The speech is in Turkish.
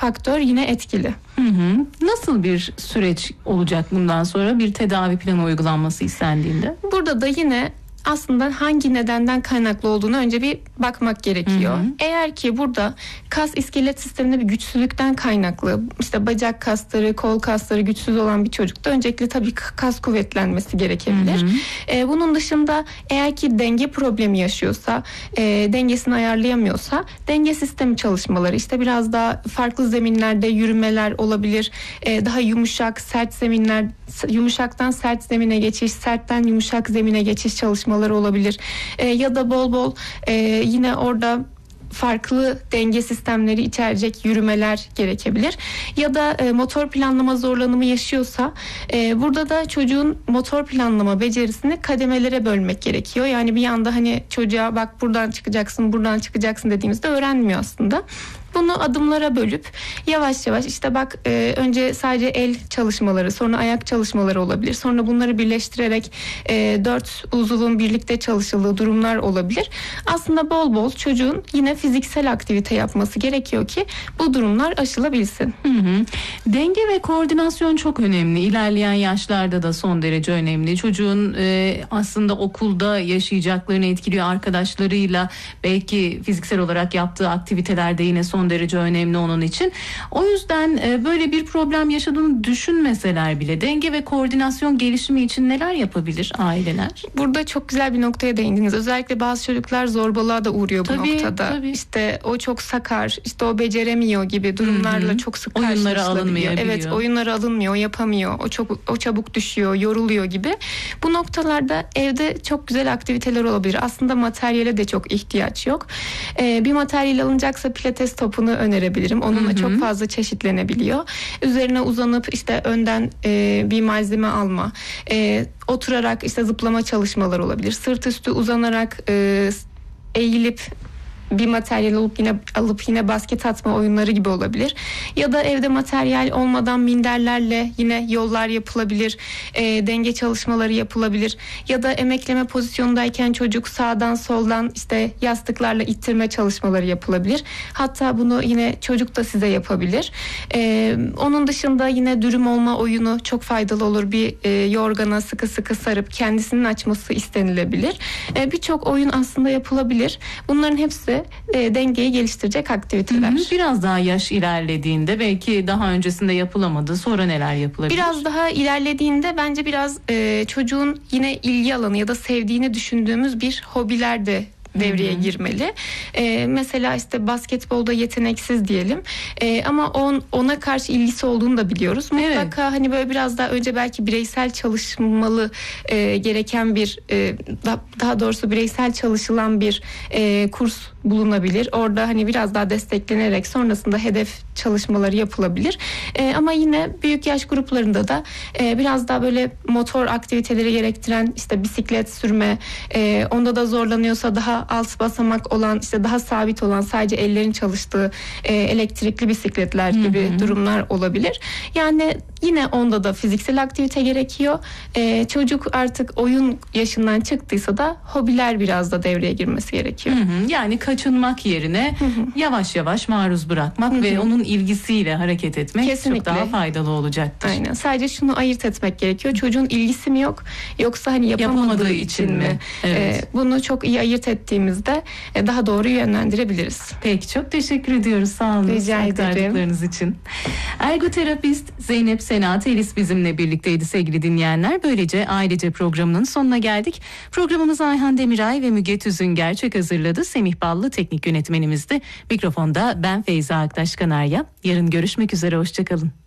faktör yine etkili. Nasıl bir süreç olacak bundan sonra bir tedavi planı uygulanması istendiğinde? Burada da yine aslında hangi nedenden kaynaklı olduğunu önce bir bakmak gerekiyor. Eğer ki burada kas iskelet sisteminde bir güçsüzlükten kaynaklı, işte bacak kasları, kol kasları güçsüz olan bir çocukta öncelikle tabii kas kuvvetlenmesi gerekebilir. Bunun dışında eğer ki denge problemi yaşıyorsa, dengesini ayarlayamıyorsa denge sistemi çalışmaları, işte biraz daha farklı zeminlerde yürümeler olabilir. Daha yumuşak, sert zeminler, yumuşaktan sert zemine geçiş, sertten yumuşak zemine geçiş çalışmaları olabilir. Ya da bol bol yine orada farklı denge sistemleri içerecek yürümeler gerekebilir. Ya da motor planlama zorlanımı yaşıyorsa burada da çocuğun motor planlama becerisini kademelere bölmek gerekiyor. Yani bir anda hani çocuğa bak buradan çıkacaksın, buradan çıkacaksın dediğimizde öğrenmiyor aslında. Bunu adımlara bölüp yavaş yavaş işte bak önce sadece el çalışmaları, sonra ayak çalışmaları olabilir. Sonra bunları birleştirerek 4 uzuvun birlikte çalışıldığı durumlar olabilir. Aslında bol bol çocuğun yine fiziksel aktivite yapması gerekiyor ki bu durumlar aşılabilsin. Denge ve koordinasyon çok önemli. İlerleyen yaşlarda da son derece önemli. Çocuğun aslında okulda yaşayacaklarını etkiliyor, arkadaşlarıyla belki fiziksel olarak yaptığı aktivitelerde yine son derece önemli onun için. O yüzden böyle bir problem yaşadığını düşünmeseler bile denge ve koordinasyon gelişimi için neler yapabilir aileler? Burada çok güzel bir noktaya değindiniz. Özellikle bazı çocuklar zorbalığa da uğruyor bu noktada. Tabii. İşte o çok sakar, işte o beceremiyor gibi durumlarla çok sık karşılaşılabiliyor. Evet, oyunlara alınmıyor, yapamıyor. O çabuk düşüyor, yoruluyor gibi. Bu noktalarda evde çok güzel aktiviteler olabilir. Aslında materyale de çok ihtiyaç yok. Bir materyal alınacaksa pilates topunu önerebilirim. Onunla çok fazla çeşitlenebiliyor. Üzerine uzanıp işte önden bir malzeme alma, oturarak işte zıplama çalışmaları olabilir. Sırt üstü uzanarak eğilip bir materyal alıp yine basket atma oyunları gibi olabilir. Ya da evde materyal olmadan minderlerle yine yollar yapılabilir. Denge çalışmaları yapılabilir. Ya da emekleme pozisyondayken çocuk sağdan soldan işte yastıklarla ittirme çalışmaları yapılabilir. Hatta bunu yine çocuk da size yapabilir. Onun dışında yine dürüm olma oyunu çok faydalı olur. Bir yorgana sıkı sıkı sarıp kendisinin açması istenilebilir. Birçok oyun aslında yapılabilir. Bunların hepsi dengeyi geliştirecek aktiviteler. Biraz daha yaş ilerlediğinde belki daha öncesinde yapılamadı. Sonra neler yapılabilir? Biraz daha ilerlediğinde bence biraz çocuğun yine ilgi alanı ya da sevdiğini düşündüğümüz bir hobiler de devreye girmeli. Mesela işte basketbolda yeteneksiz diyelim. Ama ona karşı ilgisi olduğunu da biliyoruz. Mutlaka hani böyle biraz daha önce belki bireysel çalışmalı gereken bir daha doğrusu bireysel çalışılan bir kurs bulunabilir. Orada hani biraz daha desteklenerek sonrasında hedef çalışmaları yapılabilir. Ama yine büyük yaş gruplarında da biraz daha böyle motor aktiviteleri gerektiren işte bisiklet sürme, onda da zorlanıyorsa daha alt basamak olan, işte daha sabit olan, sadece ellerin çalıştığı elektrikli bisikletler gibi durumlar olabilir. Yani yine onda da fiziksel aktivite gerekiyor. Çocuk artık oyun yaşından çıktıysa da hobiler biraz da devreye girmesi gerekiyor. Yani kaçınmak yerine yavaş yavaş maruz bırakmak ve onun ilgisiyle hareket etmek kesinlikle çok daha faydalı olacaktır. Aynen. Sadece şunu ayırt etmek gerekiyor. Çocuğun ilgisi mi yok, yoksa hani yapamadığı için mi? Evet. Bunu çok iyi ayırt ettiğimizde daha doğru yönlendirebiliriz. Peki, çok teşekkür ediyoruz. Sağ olun. Rica aktardıklarınız için. Ergoterapist Zeynep Sena Telis bizimle birlikteydi sevgili dinleyenler. Böylece ailece programının sonuna geldik. Programımızı Ayhan Demiray ve Müge Tüzünger hazırladı. Semih Ballı teknik yönetmenimizdi. Mikrofonda ben Feyza Aktaş Kanarya. Yarın görüşmek üzere. Hoşçakalın.